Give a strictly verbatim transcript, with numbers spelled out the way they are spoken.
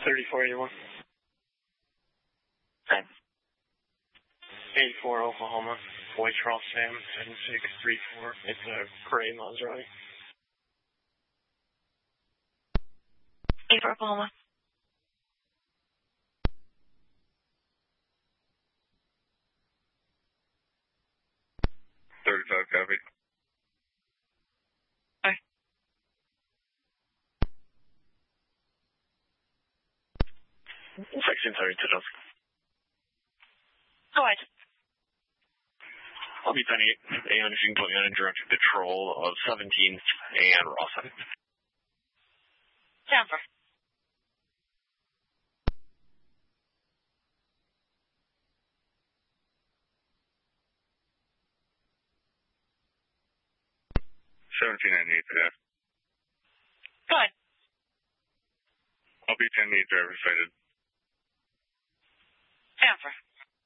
thirty-four eighty-one. Okay. eighty-four Oklahoma. Boy Charles Sam, seven six three four. It's a Gray Maserati. eighty-four Oklahoma. thirty-five copy. Okay. Section thirty-two. Go ahead. I'll be sending it, and if you can put me on a direct patrol of seventeenth and Rawson. Denver. seventeen ninety-eight for that. Go ahead. I'll be ten eight driver sighted. Denver.